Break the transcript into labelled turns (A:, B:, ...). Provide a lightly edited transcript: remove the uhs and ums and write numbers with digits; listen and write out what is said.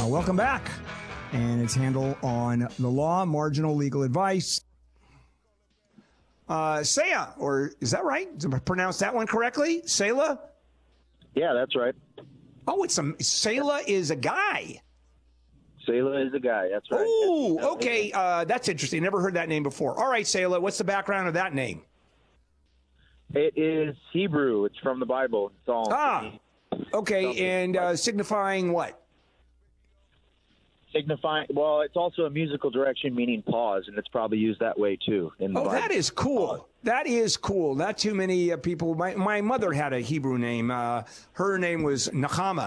A: Welcome back. And its handle on the law, marginal legal advice. Saya, or is that right? Did I pronounce that one correctly? Sayla?
B: Yeah, that's right.
A: Oh, Sayla is a guy.
B: Sayla is a guy. That's right.
A: Oh, okay. That's interesting. Never heard that name before. All right, Sayla, what's the background of that name?
B: It is Hebrew. It's from the Bible. Psalm.
A: Okay, and signifying what?
B: Signifying, well, it's also a musical direction meaning pause, and it's probably used that way too. In the Bible.
A: That is cool. That is cool. Not too many people. My mother had a Hebrew name. Her name was Nahama.